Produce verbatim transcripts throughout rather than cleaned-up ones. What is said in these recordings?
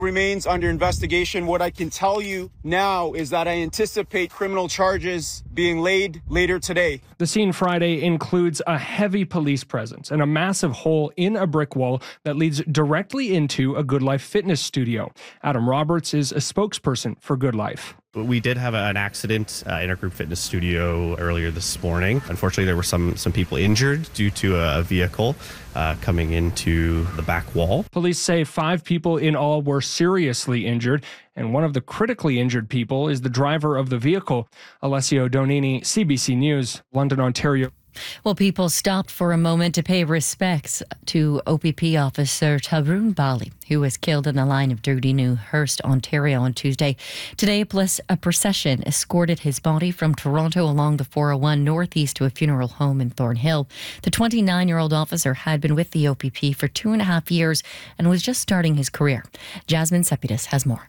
Remains under investigation. What I can tell you now is that I anticipate criminal charges being laid later today. The scene Friday includes a heavy police presence and a massive hole in a brick wall that leads directly into a Good Life fitness studio. Adam Roberts is a spokesperson for Good Life. We did have an accident uh, in our group fitness studio earlier this morning. Unfortunately, there were some some people injured due to a vehicle uh, coming into the back wall. Police say five people in all were seriously injured, and one of the critically injured people is the driver of the vehicle. Alessio Donini, C B C News, London, Ontario. Well, people stopped for a moment to pay respects to O P P officer Tarun Bali, who was killed in the line of duty New Hearst, Ontario on Tuesday. Today, plus a procession escorted his body from Toronto along the four oh one northeast to a funeral home in Thornhill. The twenty-nine-year-old officer had been with the O P P for two and a half years and was just starting his career. Jasmine Sepidus has more.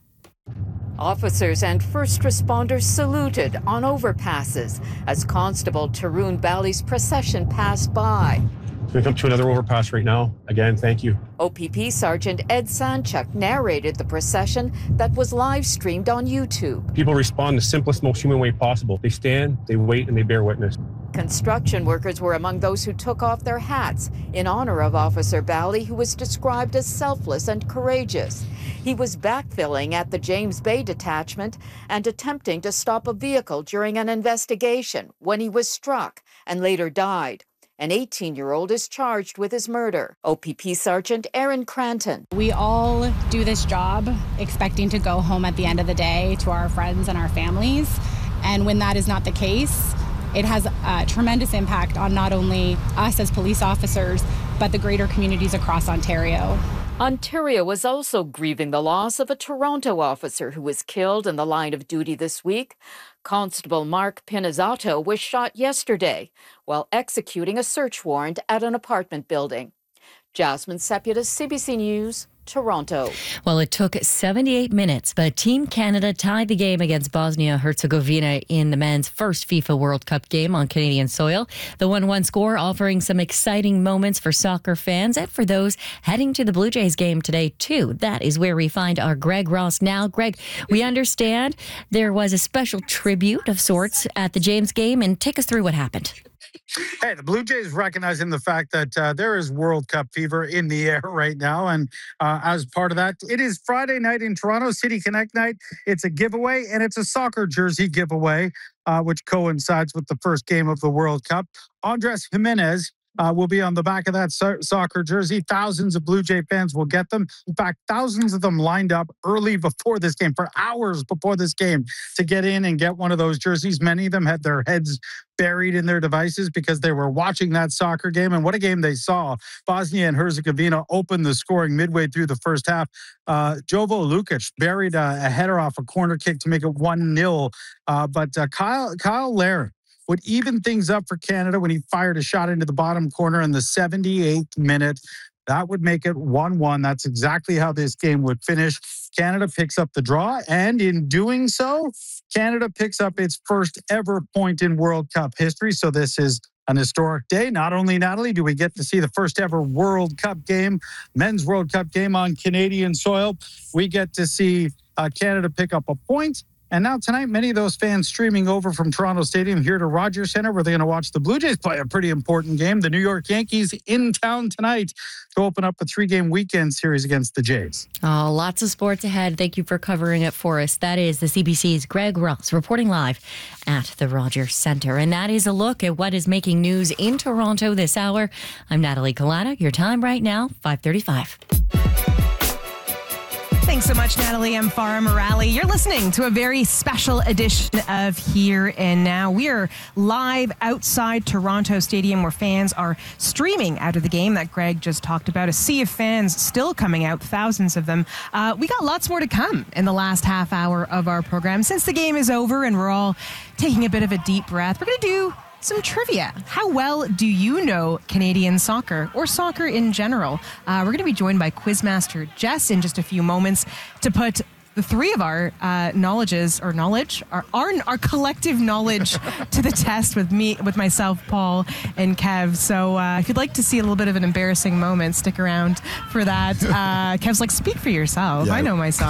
Officers and first responders saluted on overpasses as Constable Tarun Bali's procession passed by. We come to another overpass right now. Again, thank you. O P P Sergeant Ed Sanchuk narrated the procession that was live streamed on YouTube. People respond the simplest, most human way possible. They stand, they wait, and they bear witness. Construction workers were among those who took off their hats in honor of Officer Bali, who was described as selfless and courageous. He was backfilling at the James Bay detachment and attempting to stop a vehicle during an investigation when he was struck and later died. An eighteen-year-old is charged with his murder. O P P Sergeant Erin Cranton. We all do this job expecting to go home at the end of the day to our friends and our families. And when that is not the case, it has a tremendous impact on not only us as police officers, but the greater communities across Ontario. Ontario was also grieving the loss of a Toronto officer who was killed in the line of duty this week. Constable Mark Pinizzato was shot yesterday while executing a search warrant at an apartment building. Jasmine Sepidus, C B C News, Toronto. Well, it took seventy-eight minutes, but Team Canada tied the game against Bosnia-Herzegovina in the men's first FIFA World Cup game on Canadian soil. The one one score offering some exciting moments for soccer fans and for those heading to the Blue Jays game today, too. That is where we find our Greg Ross now. Greg, we understand there was a special tribute of sorts at the James game, and take us through what happened. Hey, the Blue Jays recognizing the fact that uh, there is World Cup fever in the air right now. And uh, as part of that, it is Friday night in Toronto, City Connect night. It's a giveaway, and it's a soccer jersey giveaway, uh, which coincides with the first game of the World Cup. Andres Jimenez Uh, will be on the back of that so- soccer jersey. Thousands of Blue Jay fans will get them. In fact, thousands of them lined up early before this game, for hours before this game, to get in and get one of those jerseys. Many of them had their heads buried in their devices because they were watching that soccer game. And what a game they saw. Bosnia and Herzegovina opened the scoring midway through the first half. Uh, Jovo Lukic buried a, a header off a corner kick to make it one nil. Uh, but uh, Kyle, Kyle Larin would even things up for Canada when he fired a shot into the bottom corner in the seventy-eighth minute. That would make it one one. That's exactly how this game would finish. Canada picks up the draw, and in doing so, Canada picks up its first ever point in World Cup history. So this is an historic day. Not only, Natalie, do we get to see the first ever World Cup game, men's World Cup game on Canadian soil, we get to see uh, Canada pick up a point. And now tonight, many of those fans streaming over from Toronto Stadium here to Rogers Centre, where they're going to watch the Blue Jays play a pretty important game. The New York Yankees in town tonight to open up a three-game weekend series against the Jays. Oh, lots of sports ahead. Thank you for covering it for us. That is the C B C's Greg Ross reporting live at the Rogers Centre. And that is a look at what is making news in Toronto this hour. I'm Natalie Collada. Your time right now, five thirty-five. Thanks so much, Natalie. I'm Farah Morale. You're listening to a very special edition of Here and Now. We are live outside Toronto Stadium where fans are streaming out of the game that Greg just talked about. A sea of fans still coming out, thousands of them. Uh, we got lots more to come in the last half hour of our program. Since the game is over and we're all taking a bit of a deep breath, we're going to do some trivia. How well do you know Canadian soccer or soccer in general? Uh, we're going to be joined by Quizmaster Jess in just a few moments to put the three of our uh, knowledges or knowledge, our, our our collective knowledge to the test with me, with myself, Paul, and Kev. So uh, if you'd like to see a little bit of an embarrassing moment, stick around for that. Uh, Kev's like, speak for yourself. Yeah, I know myself.